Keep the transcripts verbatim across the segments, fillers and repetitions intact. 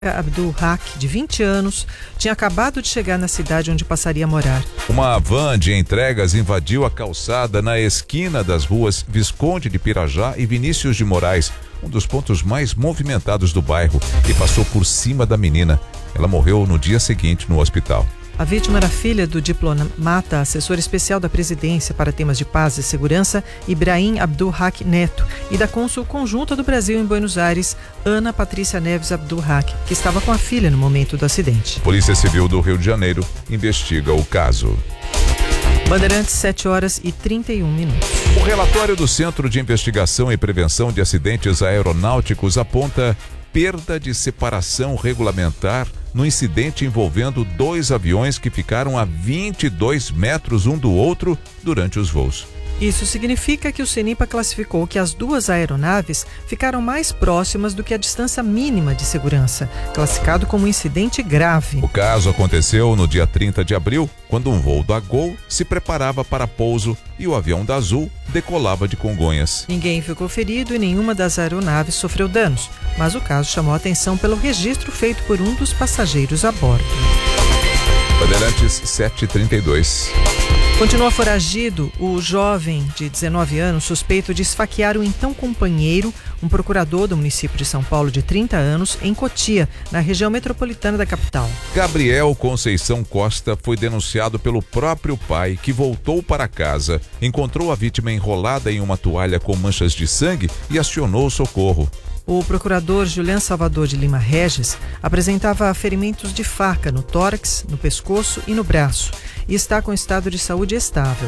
Abdul Haq, de vinte anos, tinha acabado de chegar na cidade onde passaria a morar. Uma van de entregas invadiu a calçada na esquina das ruas Visconde de Pirajá e Vinícius de Moraes, um dos pontos mais movimentados do bairro, e passou por cima da menina. Ela morreu no dia seguinte no hospital. A vítima era filha do diplomata, assessor especial da presidência para temas de paz e segurança, Ibrahim Abdul Haq Neto, e da cônsul conjunta do Brasil em Buenos Aires, Ana Patrícia Neves Abdul Haq, que estava com a filha no momento do acidente. Polícia Civil do Rio de Janeiro investiga o caso. Bandeirantes, sete horas e trinta e um minutos. O relatório do Centro de Investigação e Prevenção de Acidentes Aeronáuticos aponta perda de separação regulamentar no incidente envolvendo dois aviões que ficaram a vinte e dois metros um do outro durante os voos. Isso significa que o CENIPA classificou que as duas aeronaves ficaram mais próximas do que a distância mínima de segurança, classificado como incidente grave. O caso aconteceu no dia trinta de abril, quando um voo da Gol se preparava para pouso e o avião da Azul decolava de Congonhas. Ninguém ficou ferido e nenhuma das aeronaves sofreu danos, mas o caso chamou a atenção pelo registro feito por um dos passageiros a bordo. Bandeirantes, sete e trinta e dois. Continua foragido o jovem de dezenove anos suspeito de esfaquear o então companheiro, um procurador do município de São Paulo de trinta anos, em Cotia, na região metropolitana da capital. Gabriel Conceição Costa foi denunciado pelo próprio pai, que voltou para casa, encontrou a vítima enrolada em uma toalha com manchas de sangue e acionou o socorro. O procurador Julian Salvador de Lima Regis apresentava ferimentos de faca no tórax, no pescoço e no braço e está com estado de saúde estável.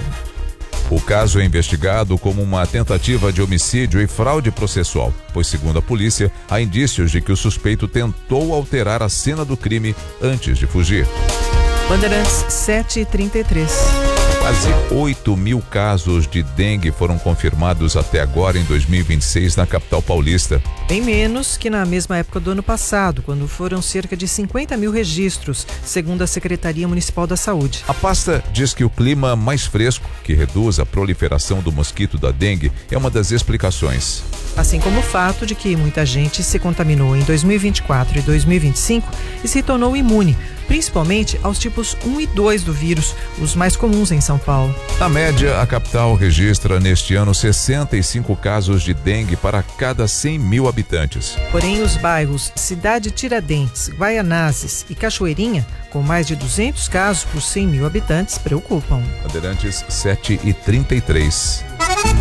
O caso é investigado como uma tentativa de homicídio e fraude processual, pois, segundo a polícia, há indícios de que o suspeito tentou alterar a cena do crime antes de fugir. Bandeirantes, sete e trinta e três. Quase oito mil casos de dengue foram confirmados até agora em dois mil e vinte e seis na capital paulista. Bem menos que na mesma época do ano passado, quando foram cerca de cinquenta mil registros, segundo a Secretaria Municipal da Saúde. A pasta diz que o clima mais fresco, que reduz a proliferação do mosquito da dengue, é uma das explicações. Assim como o fato de que muita gente se contaminou em dois mil e vinte e quatro e dois mil e vinte e cinco e se tornou imune, principalmente aos tipos um e dois do vírus, os mais comuns em São Paulo. Na média, a capital registra neste ano sessenta e cinco casos de dengue para cada cem mil habitantes. Porém, os bairros Cidade Tiradentes, Guaianazes e Cachoeirinha, com mais de duzentos casos por cem mil habitantes, preocupam. Bandeirantes, sete e trinta e três.